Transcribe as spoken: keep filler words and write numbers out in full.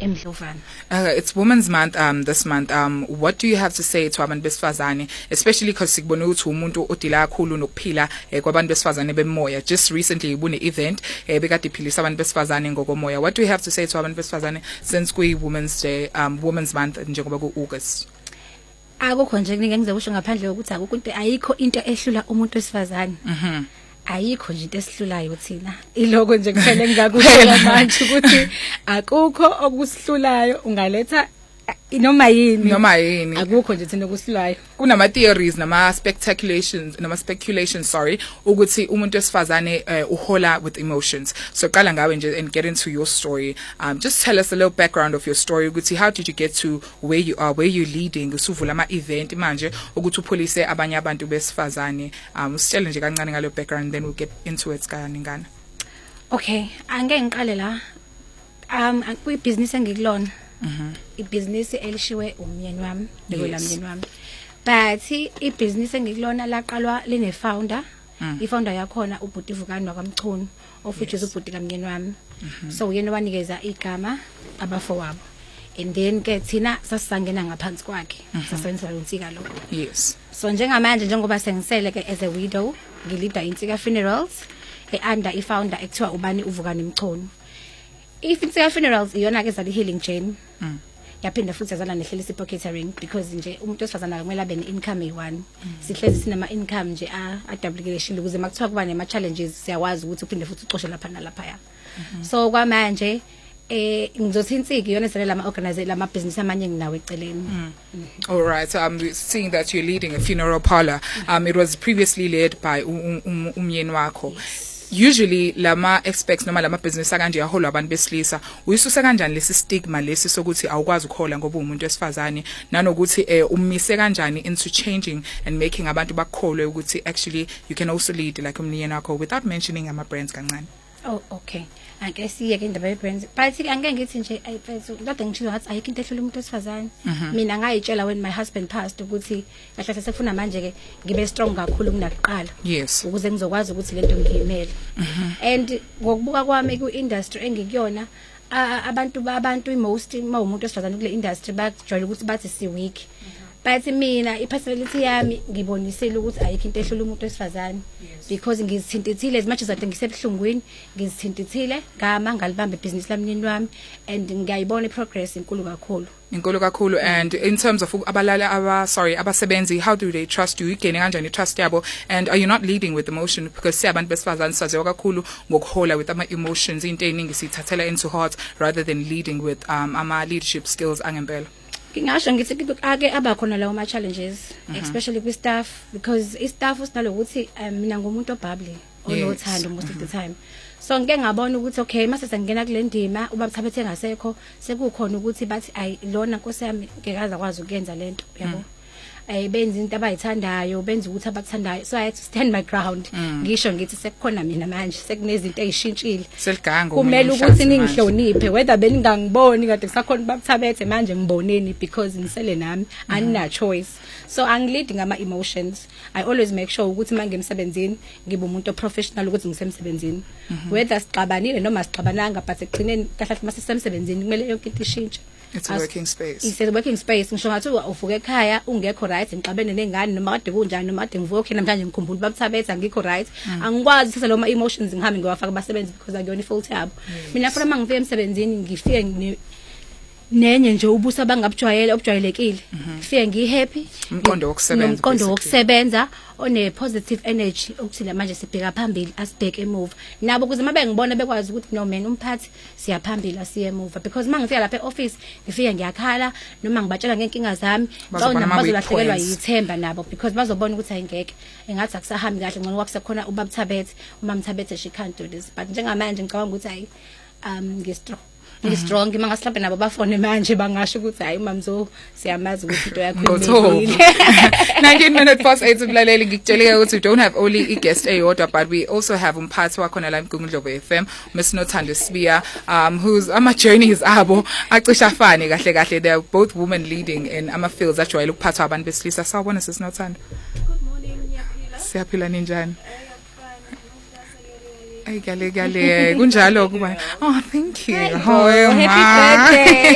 eMdlovana. Uh, it's Women's Month um this month. Um what do you have to say to abantu besifazane, especially because sikubona ukuthi umuntu odila kakhulu nokuphila eh, kwabantu besifazane bemoya. Just recently ubune event eh, bekade iphilisa abantu besifazane ngokomoya. What do you have to say to abantu besifazane since kuyi Women's Day um Women's Month njengoba ku August? Akukho nje ngike ngizokusho ngaphandle kokuthi akukho into ayikho into ehlula umuntu wesifazane. Mhm. Ayikho nje into esihlulayo thina. Iloko nje kuphela ngingakusho manje ukuthi akukho okusihlulayo ungaletha noma yini noma yini akukho nje thina okusihlulayo. Kunama theories nama speculations nama speculations sorry ukuthi umuntu wesifazane uh, uhola with emotions. So qala ngawe nje and get into your story. Um just tell us a little background of your story ukuthi how did you get to where you are, where you're leading, usuvula ama event manje ukuthi upholise abanye abantu besifazane. Um usitshele nje kancane ngalo background then we'll get into it kaningana. Okay, angeke ngiqale la. Um kuyi business engikulona. Mhm. Ibusiness elishiwe umyeni wami, bekwela umyeni wami. But ibusiness engikulona laqalwa line founder. Mm. I-founder yakhona uBhutivukani wakamchunu of which is uBhuti kamyeni wami. So uyena wanikeza igama abafowabo. And then ke thina sasangena ngaphansi kwakhe. Sasebenza insika lo. Yes. So njengamanje njengoba sengisele ke as a widow, ngilida insika funerals e under i-founder ekuthiwa ubani uvukani mchunu. If insika funerals iyona ke zali healing chain. Mm. Yaphinda futhi yazala nehlelisi catering because nje umuntu osifazana kumele abe ne-income eyi-one. Sihlezi sinama income nje adublikeshile ukuze makuthiwa kuba nema challenges siyawazi ukuthi uphinde futhi uxoshe lapha nalapha ya. So kwamanje eh ngizothi insiki iyona eselela ama organize lama business amanye nginawe eceleni. All right, so I'm seeing that you're leading a funeral parlor. Um it was previously led by umyeni wakho. Usually lama expects noma lama business akanje yaholwa abantu besilisa uyisusa kanjani lesi stigma lesi sokuthi awukwazi ukhola ngoba umuntu wesifazane nanokuthi eh umise kanjani into changing and making abantu bakholwe ukuthi actually you can also lead like umyeni wakho without mentioning ama brands kancane. Oh okay. Ake siye ke indaba ye brands. But angeke ngithi nje ayiphethu kade ngisho ngathi ayikho into ehlula umuntu wesifazane. Mina ngayitshela when my husband passed ukuthi kahle kahle sekufuna manje ke ngibe strong kakhulu kunakuqala. Yes. Ukuze ngizokwazi ukuthi lento ngiyimele. And ngokubuka kwami ku industry engikuyona abantu abantu most uma umuntu wesifazane kule industry bajwayele ukuthi bathi si weak. But mina ipersonality yami ngibonisela ukuthi ayikho into ehlula umuntu wesifazane because ngizithintithile as much as ade ngisebuhlungwini ngizithintithile ngama ngalibamba business lamnini wami and ngiyayibona iprogress inkulu kakhulu. Inkulu kakhulu. And in terms of abalala aba sorry abasebenzi, how do they trust you? Igene kanjani trust yabo? And are you not leading with emotion because siyabantu besifazane saziwa kakhulu ngokuhola with ama emotions into eningi sithathela into heart rather than leading with um ama leadership skills angempela? Ngingasho ngithi ake abakhona lawo ma challenges especially kwi staff because i staff usinalokuthi mina ngumuntu obhabli onothando most of the time. So ngeke ngabona ukuthi okay mase sengena kule ndima ubabuthabethe ngasekho sekukhona ukuthi bathi ay lona Nkosi yami ngekaza kwazi ukuyenza lento yabo. Eh benza into abayithandayo benza ukuthi abakuthandayo so I had to stand my ground. Ngisho ngithi sekukhona mina manje sekunezinto ezishintshile seligango kumele ukuthi ningihloniphe whether beningangiboni kade kusakhona babuthabethe manje ngiboneni because nisele nami anina choice. So angiliding ama emotions. I always make sure ukuthi mangemsebenzini ngibe umuntu professional ukuthi ngisemsebenzini whether sixabanile noma sixabananga but ekugcineni kahle mase sisemsebenzini kumele yonke into ishintshe. It's a working space. It's a working space. Ngisho ngathi uvuka ekhaya ungekho right ngixabene nengane noma kade kunjani noma kade ngivuka namhlanje ngikhumbula babuthabetha ngikho right. Angikwazi ukuthi lo ma emotions ngihambe ngiwafaka abasebenzi because akuyona ifault yabo. Mina futhi mangifike emsebenzini ngifike nenye nje ubusa bangabujwayele obujwayelekile. Ngifike ngihappy. Umqondo wokusebenza. Umqondo wokusebenza one positive energy ukuthi la manje sibheka phambili asibheke emuva. Nabo kuze mabe ngibona bekwazi ukuthi no man umphathi siyaphambili asiye emuva because mangifika lapha e-office ngifike ngiyakhala noma ngibatshela ngenkinga zami bazolahlekelwa yithemba nabo because bazobona ukuthi ayingeke engathi akusahambi kahle ngoba kusekhona ubabuthabethe uma mthabethe she can't do this but njengamanje ngicabanga ukuthi ayi um ngistrong ngistrong mangasilapha nabo bafone manje bangasho ukuthi hayi mamzo siyamazi ukuthi into yakho inile. nineteen minutes past eight umlaleli ngikutshela ukuthi we don't have only a guest eyodwa but we also have umphathi wakhona la eMgungundlovu F M Miss Nothando Sibiya um who's ama journeys abo acisha afane kahle kahle. They are both women leading in ama fields ajwayele ukuphatha abantu besilisa. Sawubona sis Nothando. Good morning Nyaphila. Siyaphila ninjani? Ay gale gale kunjalo kuba. Oh thank you. Oh, happy birthday.